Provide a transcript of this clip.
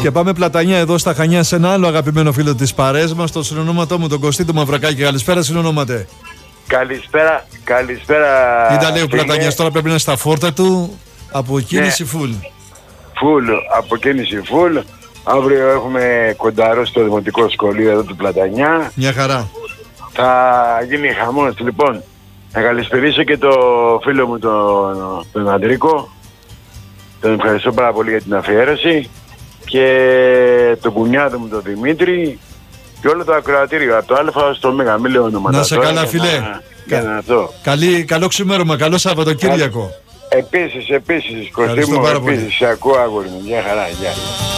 Και πάμε Πλατανιά εδώ στα Χανιά σε ένα άλλο αγαπημένο φίλο της παρέας μας, το συνονόματό μου, τον Κωστή του Μαυρακάκη. Καλησπέρα, συνονόματε. Καλησπέρα. Ήταν λέει ο Πλατανιάς, τώρα πρέπει να είναι στα φόρτα του. Από κίνηση full. Από κίνηση full. Αύριο έχουμε κονταρό στο Δημοτικό Σχολείο εδώ του Πλατανιά. Μια χαρά. Θα γίνει χαμός. Λοιπόν, να καλησπερίσω και το φίλο μου τον Αντρίκο. Τον ευχαριστώ πάρα πολύ για την αφιέρωση. Και τον κουνιάδο μου τον Δημήτρη. Και όλο το ακροατήριο. Από το Α στο Μέγα. Μην λέω ονόματα. Να σε καλά, φιλέ. Καλό ξημέρωμα. Καλό Σαββατοκύριακο. Επίσης, Κωστή μου, επίσης, σε ακούω, αγόρι μου. Μια χαρά, γεια.